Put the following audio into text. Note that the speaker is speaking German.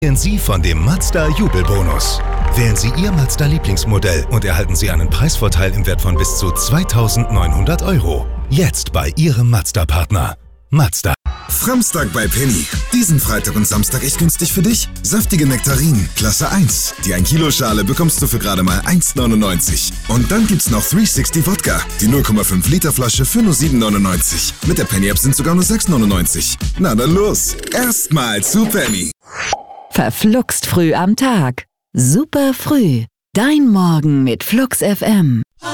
Sie von dem Mazda Jubelbonus. Wählen Sie Ihr Mazda-Lieblingsmodell und erhalten Sie einen Preisvorteil im Wert von bis zu 2.900 €. Jetzt bei Ihrem Mazda-Partner. Mazda. Framstag bei Penny. Diesen Freitag und Samstag echt günstig für dich. Saftige Nektarinen, Klasse 1. Die 1-Kilo-Schale bekommst du für gerade mal 1,99. Und dann gibt's noch 360 Wodka. Die 0,5 Liter Flasche für nur 7,99. Mit der Penny-App sind sogar nur 6,99. Na dann los. Erstmal zu Penny. Verfluxt früh am Tag. Super früh. Dein Morgen mit Flux FM.